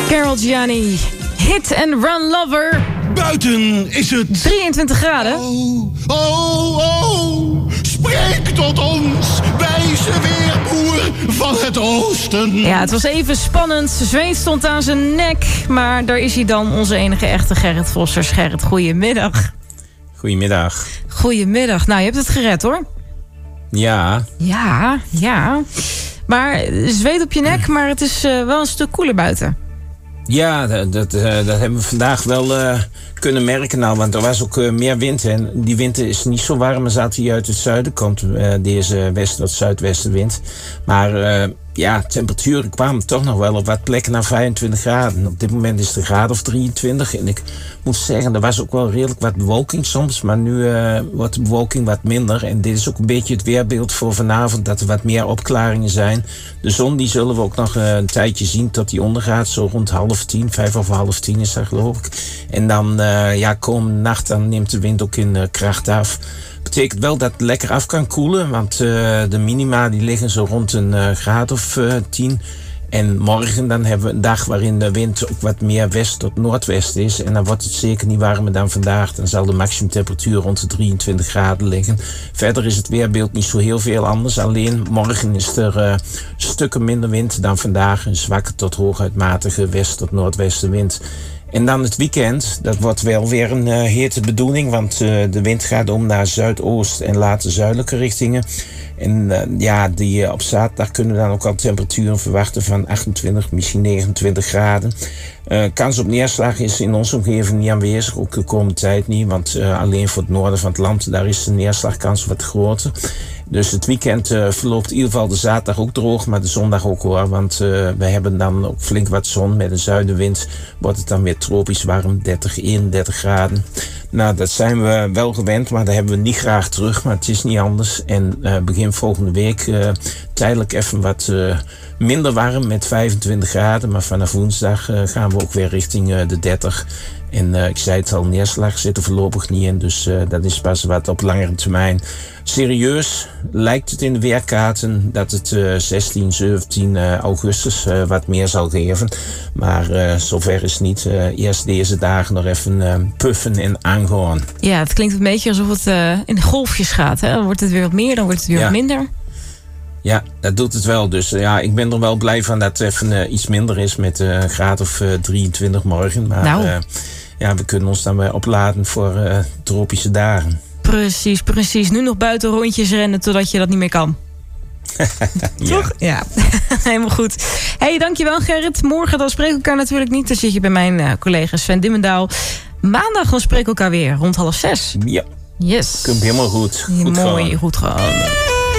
Carol Gianni, Hit and Run Lover. Buiten is het 23 graden. Spreek tot ons, wijze weerboer van het oosten. Ja, het was even spannend. Zweet stond aan zijn nek. Maar daar is hij dan, onze enige echte Gerrit Vossers. Gerrit, goedemiddag. Goedemiddag. Goedemiddag. Nou, je hebt het gered, hoor. Ja. Ja. Maar zweet op je nek, maar het is wel een stuk koeler buiten. Ja, dat hebben we vandaag wel kunnen merken nou, want er was ook meer wind. En die wind is niet zo warm als dat hij uit het zuiden komt. Deze west- tot zuidwestenwind. Maar temperaturen kwamen toch nog wel op wat plekken naar 25 graden. Op dit moment is het een graad of 23. En ik moet zeggen, er was ook wel redelijk wat bewolking soms. Maar nu wordt de bewolking wat minder. En dit is ook een beetje het weerbeeld voor vanavond, dat er wat meer opklaringen zijn. De zon die zullen we ook nog een tijdje zien tot die ondergaat. Zo rond 9:30, 9:55 is dat geloof ik. En dan komende nacht dan neemt de wind ook in kracht af. Betekent wel dat het lekker af kan koelen, want de minima die liggen zo rond een graad of 10. En morgen dan hebben we een dag waarin de wind ook wat meer west tot noordwest is. En dan wordt het zeker niet warmer dan vandaag. Dan zal de maximumtemperatuur rond de 23 graden liggen. Verder is het weerbeeld niet zo heel veel anders. Alleen morgen is er stukken minder wind dan vandaag. Een zwakke tot hooguit matige west- tot noordwestenwind. En dan het weekend, dat wordt wel weer een hete bedoeling, want de wind gaat om naar zuidoost en later zuidelijke richtingen. En op zaterdag kunnen we dan ook al temperaturen verwachten van 28, misschien 29 graden. Kans op neerslag is in onze omgeving niet aanwezig, ook de komende tijd niet, want alleen voor het noorden van het land, daar is de neerslagkans wat groter. Dus het weekend verloopt in ieder geval de zaterdag ook droog, maar de zondag ook hoor. Want we hebben dan ook flink wat zon. Met een zuidenwind wordt het dan weer tropisch warm, 30, 31 graden. Nou, dat zijn we wel gewend, maar dat hebben we niet graag terug. Maar het is niet anders. En begin volgende week tijdelijk even wat minder warm met 25 graden. Maar vanaf woensdag gaan we ook weer richting de 30. En ik zei het al, neerslag zit er voorlopig niet in. Dus dat is pas wat op langere termijn. Serieus lijkt het in de weerkaarten dat het 16, 17 augustus wat meer zal geven. Maar zover is het niet. Eerst deze dagen nog even puffen en aangaan. Ja, het klinkt een beetje alsof het in golfjes gaat. Hè? Dan wordt het weer wat meer, dan wordt het weer wat minder. Ja, dat doet het wel. Dus ik ben er wel blij van dat het even iets minder is met een graad of 23 morgen. Maar we kunnen ons dan weer opladen voor tropische dagen. Precies. Nu nog buiten rondjes rennen totdat je dat niet meer kan. Toch? Ja, helemaal goed. Hey, dankjewel Gerrit. Morgen dan spreken we elkaar natuurlijk niet. Dan zit je bij mijn collega Sven Dimmendaal. Maandag dan spreken we elkaar weer rond 5:30. Ja. Yes. Komt helemaal goed. Mooi, goed gewoon.